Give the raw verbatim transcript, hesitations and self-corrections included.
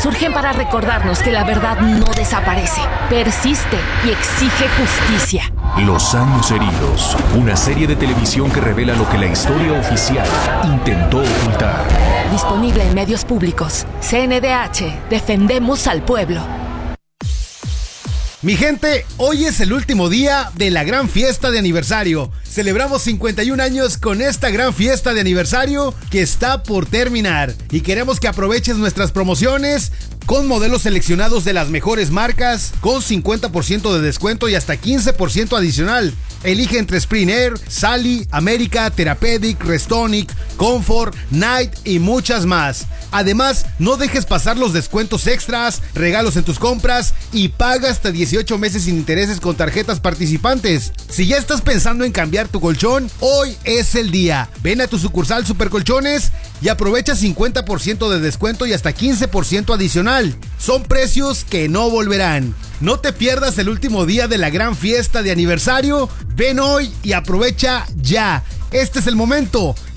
surgen para recordarnos que la verdad no desaparece, persiste y exige justicia. Los años heridos, una serie de televisión que revela lo que la historia oficial intentó ocultar. Disponible en medios públicos. C N D H, defendemos al pueblo. Mi gente, hoy es el último día de la gran fiesta de aniversario. Celebramos cincuenta y un años con esta gran fiesta de aniversario que está por terminar. Y queremos que aproveches nuestras promociones con modelos seleccionados de las mejores marcas, con cincuenta por ciento de descuento y hasta quince por ciento adicional. Elige entre Spring Air, Sally, América, Therapeutic, Restonic, Comfort, Night y muchas más. Además, no dejes pasar los descuentos extras, regalos en tus compras y paga hasta dieciocho meses sin intereses con tarjetas participantes. Si ya estás pensando en cambiar tu colchón, hoy es el día. Ven a tu sucursal Supercolchones y aprovecha cincuenta por ciento de descuento y hasta quince por ciento adicional. Son precios que no volverán. No te pierdas el último día de la gran fiesta de aniversario. Ven hoy y aprovecha ya. Este es el momento.